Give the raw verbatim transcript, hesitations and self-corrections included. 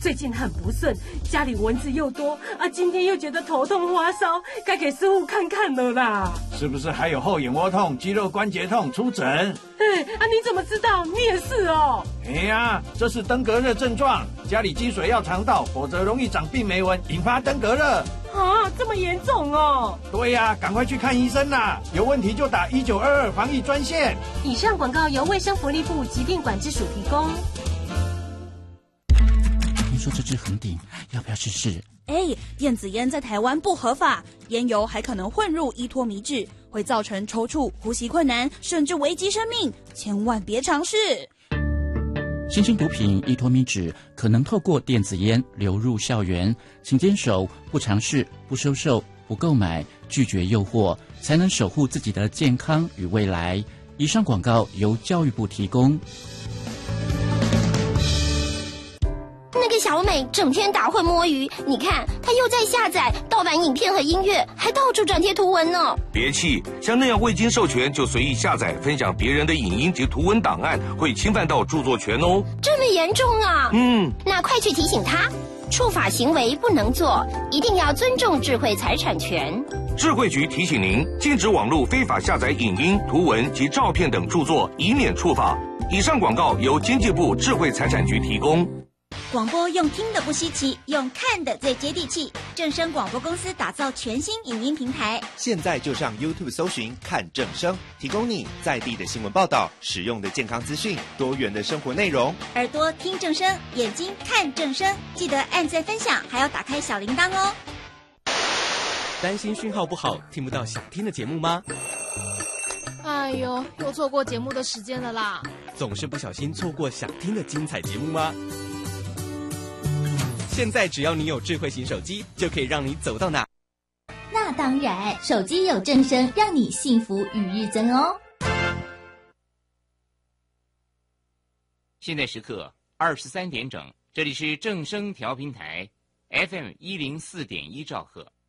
最近很不顺，家里蚊子又多啊，今天又觉得头痛发烧，该给师傅看看了啦。 是不是还有后眼窝痛、肌肉关节痛？出诊。 哎啊，你怎么知道？你也是哦。 哎呀，这是登革热症状，家里积水要肠道，否则容易长病媒蚊，引发登革热。 啊，这么严重哦？ 对呀、啊，赶快去看医生啦！有问题就打一九二二防疫专线。 以上广告由卫生福利部疾病管制署提供。 听说这支横顶，要不要试试？ 哎，电子烟在台湾不合法，烟油还可能混入依托米脂，会造成抽搐、呼吸困难，甚至危及生命，千万别尝试。 新型毒品依托米脂可能透过电子烟流入校园，请坚守不尝试、不收受、不购买、拒绝诱惑，才能守护自己的健康与未来。以上广告由教育部提供。 那个小美整天打混摸鱼，你看她又在下载盗版影片和音乐，还到处转贴图文呢。 别气，像那样未经授权就随意下载分享别人的影音及图文档案，会侵犯到著作权哦。 这么严重啊？ 嗯， 那快去提醒她，触法行为不能做，一定要尊重智慧财产权。 智慧局提醒您，禁止网络非法下载影音、图文及照片等著作，以免触法。以上广告由经济部智慧财产局提供。 广播用听的不稀奇，用看的最接地气。正声广播公司打造全新影音平台， 现在就上 YouTube 搜寻看正声，提供你在地的新闻报道、实用的健康资讯、多元的生活内容。 耳朵听正声，眼睛看正声，记得按赞分享，还要打开小铃铛哦。 担心讯号不好，听不到想听的节目吗？ 哎呦，又错过节目的时间了啦！ 总是不小心错过想听的精彩节目吗？现在只要你有智慧型手机，就可以让你走到哪。 那当然，手机有正声，让你幸福与日增哦。 现在时刻二十三点整，这里是正声调频台 F M 一零四点一兆赫。